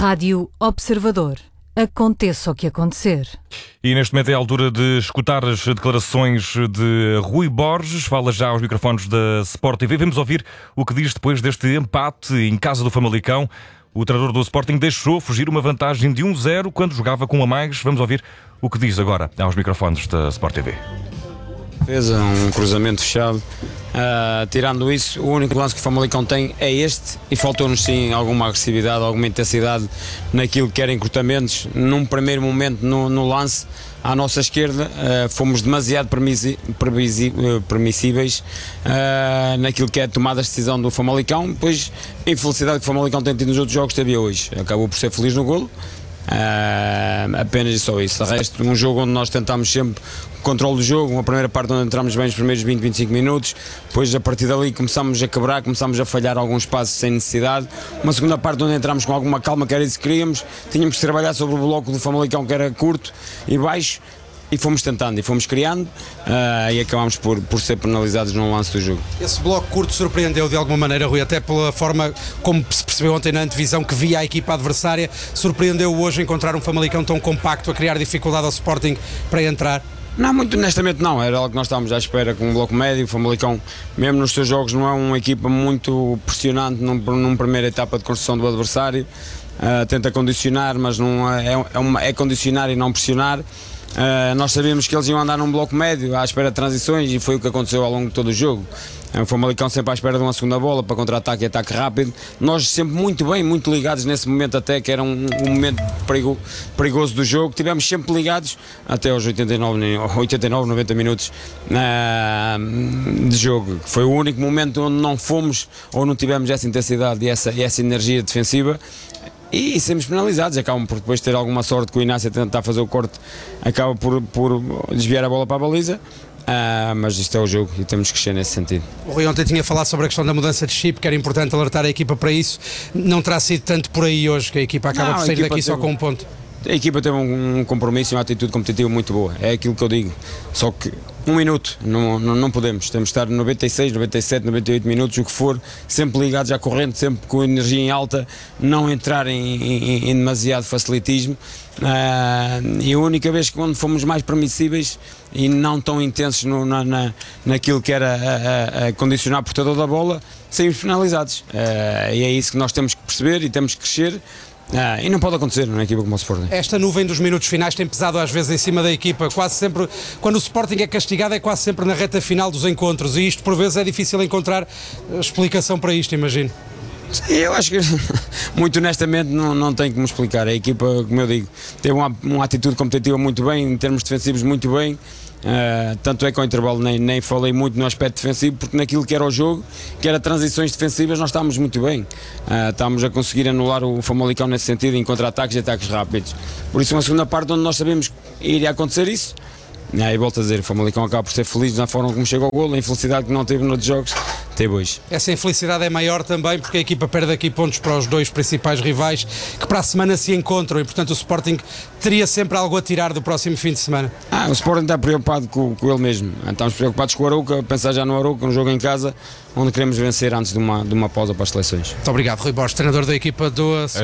Rádio Observador. Aconteça o que acontecer. E neste momento é a altura de escutar as declarações de Rui Borges. Fala já aos microfones da Sport TV. Vamos ouvir o que diz depois deste empate em casa do Famalicão. O treinador do Sporting deixou fugir uma vantagem de 1-0 quando jogava com um a mais. Vamos ouvir o que diz agora aos microfones da Sport TV. Fez um cruzamento fechado. Tirando isso, o único lance que o Famalicão tem é este, e faltou-nos sim alguma agressividade, alguma intensidade naquilo que era encurtamentos. Num primeiro momento no lance à nossa esquerda, fomos demasiado permissíveis naquilo que é tomada a decisão do Famalicão. Depois, a infelicidade que o Famalicão tem tido nos outros jogos teve hoje. Acabou por ser feliz no golo. Apenas e só isso. De resto, um jogo onde nós tentámos sempre o controle do jogo, uma primeira parte onde entramos bem nos primeiros 20, 25 minutos, depois a partir dali começámos a quebrar, começámos a falhar alguns passos sem necessidade, uma segunda parte onde entramos com alguma calma, que era isso que queríamos, tínhamos que trabalhar sobre o bloco do Famalicão, que era curto e baixo, e fomos tentando e fomos criando, e acabámos por ser penalizados no lance do jogo. Esse bloco curto surpreendeu de alguma maneira, Rui, até pela forma como se percebeu ontem na antevisão, que via a equipa adversária? Surpreendeu hoje encontrar um Famalicão tão compacto a criar dificuldade ao Sporting para entrar? Não, muito honestamente não, era algo que nós estávamos à espera com um bloco médio. O Famalicão, mesmo nos seus jogos, não é uma equipa muito pressionante numa primeira etapa de construção do adversário. Tenta condicionar, mas não é condicionar e não pressionar. Nós sabíamos que eles iam andar num bloco médio à espera de transições, e foi o que aconteceu ao longo de todo o jogo. O Famalicão sempre à espera de uma segunda bola para contra-ataque e ataque rápido. Nós sempre muito bem, muito ligados nesse momento, até que era um momento perigoso do jogo. Tivemos sempre ligados até aos 89, 90 minutos de jogo. Foi o único momento onde não fomos ou não tivemos essa intensidade e essa energia defensiva. E sermos penalizados, acabam por depois ter alguma sorte que o Inácio a tentar fazer o corte, acaba por desviar a bola para a baliza, mas isto é o jogo e temos que crescer nesse sentido. O Rui ontem tinha falado sobre a questão da mudança de chip, que era importante alertar a equipa para isso. Não terá sido tanto por aí hoje, que a equipa acaba por sair daqui só com um ponto? A equipa teve um compromisso e uma atitude competitiva muito boa, é aquilo que eu digo, só que um minuto, não podemos, temos de estar 96, 97, 98 minutos, o que for, sempre ligados à corrente, sempre com energia em alta, não entrar em demasiado facilitismo, e a única vez que quando fomos mais permissíveis e não tão intensos naquilo que era a condicionar o portador da bola, saímos penalizados, e é isso que nós temos que perceber e temos que crescer. E não pode acontecer numa equipa como o Sporting. Esta nuvem dos minutos finais tem pesado às vezes em cima da equipa, quase sempre, quando o Sporting é castigado, é quase sempre na reta final dos encontros, e isto por vezes é difícil encontrar explicação para isto, imagino. Eu acho que, muito honestamente, não tenho como explicar. A equipa, como eu digo, teve uma atitude competitiva muito bem, em termos defensivos muito bem. Tanto é que ao intervalo nem falei muito no aspecto defensivo, porque naquilo que era o jogo, que era transições defensivas, nós estávamos muito bem. Estávamos a conseguir anular o Famalicão nesse sentido, em contra-ataques e ataques rápidos. Por isso, uma segunda parte onde nós sabíamos que iria acontecer isso. E volto a dizer, o Famalicão acaba por ser feliz na forma como chega ao golo, a infelicidade que não teve noutros jogos, teve hoje. Essa infelicidade é maior também porque a equipa perde aqui pontos para os dois principais rivais, que para a semana se encontram, e portanto o Sporting teria sempre algo a tirar do próximo fim de semana. O Sporting está preocupado com ele mesmo. Estamos preocupados com o Arouca, pensar já no Arouca, um jogo em casa, onde queremos vencer antes de uma pausa para as seleções. Muito obrigado, Rui Borges, treinador da equipa do